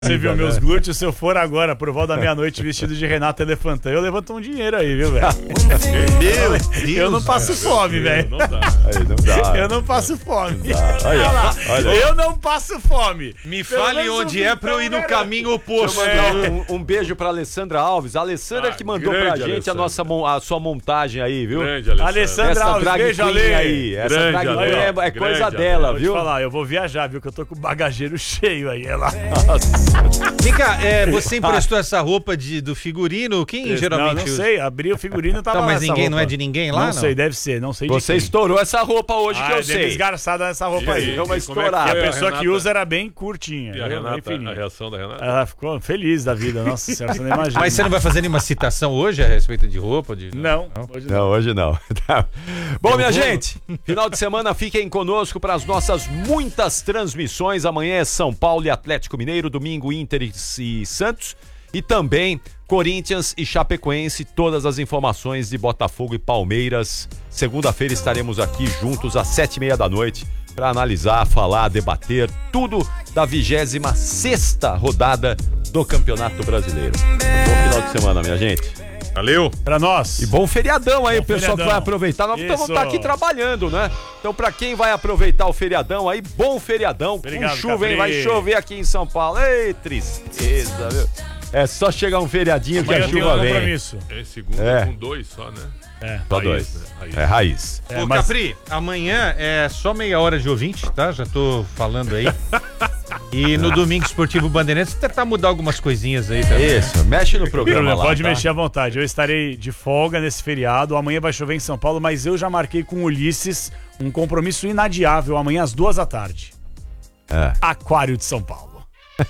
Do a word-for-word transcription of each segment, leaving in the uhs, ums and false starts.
Você viu meus glúteos? Se eu for agora pro Val da Meia-Noite vestido de Renato Elefantã, eu levanto um dinheiro aí, viu, velho? Meu Deus, eu não passo fome, velho. Não dá. Aí não dá. Eu não passo fome. Não olha lá. Olha. Eu não passo fome. Me fale onde é pra eu ir no caminho oposto. É. Um, um beijo pra Alessandra Alves. A Alessandra ah, que mandou pra gente Alessandra. a, nossa, a sua montagem aí, viu? Grande, Alessandra. Alessandra Essa Alves, drag beijo, queen Ale. aí. Essa Grande, drag Ale. queen é, é coisa Grande, dela, Vou te viu? falar, eu vou viajar, viu? Que eu tô com o bagageiro cheio aí, é lá. Vem cá, é, você emprestou essa roupa de, do figurino? Quem Esse, geralmente não, não usa? sei, abri o figurino e tava Então, lá mas essa ninguém roupa. não é de ninguém lá, Não, não? sei, deve ser, não sei de Você quem. estourou essa roupa hoje Ah, que eu eu dei uma sei. esgarçada nessa roupa E aí. aí, Então vai e como é que estourar. E a foi, pessoa Renata? que usa era bem curtinha. E a, bem Renata, fininha. a reação da Renata? Ela ficou feliz da vida, nossa senhora, você não imagina. Mas você não vai fazer nenhuma citação hoje a respeito de roupa? De... Não, hoje não. Não, hoje não. Tá. Bom, minha gente, final de semana fiquem conosco para as nossas muitas transmissões. Amanhã é São Paulo e Atlético Mineiro, domingo Inter e Santos e também Corinthians e Chapecoense. Todas as informações de Botafogo e Palmeiras. Segunda-feira estaremos aqui juntos às sete e meia da noite para analisar, falar, debater tudo da vigésima sexta rodada do Campeonato Brasileiro. Bom final de semana, minha gente. Valeu. Pra nós. E bom feriadão aí, Bom o pessoal feriadão. que vai aproveitar. Nós Isso. vamos estar aqui trabalhando, né? Então, pra quem vai aproveitar o feriadão aí, bom feriadão. Obrigado, com chuva, hein? Capri. Vai chover aqui em São Paulo. Ei, tristeza, viu? É só chegar um feriadinho que Amanhã a eu tenho chuva um vem. compromisso. É segunda É. com dois só, né? É. Só Raiz, dois. né? Raiz. É raiz. É, Ô, mas- Capri, amanhã é só meia hora de ouvinte, tá? Já tô falando aí. E no Domingo Esportivo Bandeirantes, tentar mudar algumas coisinhas aí também. Isso, mexe no programa Bruno, lá. pode tá? mexer à vontade. Eu estarei de folga nesse feriado. Amanhã vai chover em São Paulo, mas eu já marquei com o Ulisses um compromisso inadiável amanhã às duas da tarde. É. Aquário de São Paulo.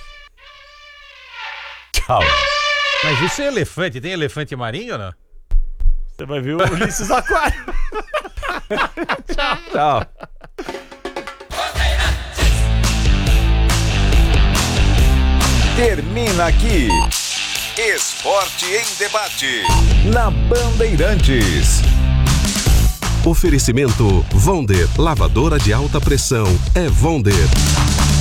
Tchau. Mas isso é elefante, tem elefante marinho ou não? Você vai ver o Ulisses Aquário. Tchau. Termina aqui. Esporte em debate. Na Bandeirantes. Oferecimento Vonder, lavadora de alta pressão é Vonder.